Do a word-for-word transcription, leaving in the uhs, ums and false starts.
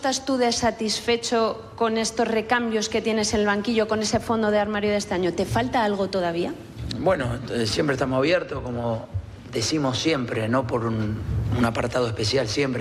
estás tú de satisfecho con estos recambios que tienes en el banquillo, con ese fondo de armario de este año? ¿Te falta algo todavía? Bueno, siempre estamos abiertos, como decimos siempre, no por un, un apartado especial, siempre.